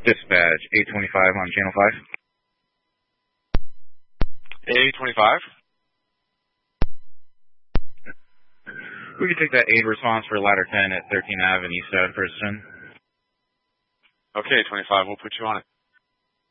Dispatch 825 on Channel 825. We can take that 8 response for ladder 10 at 13th Ave and East Princeton. Okay, 25, we'll put you on it.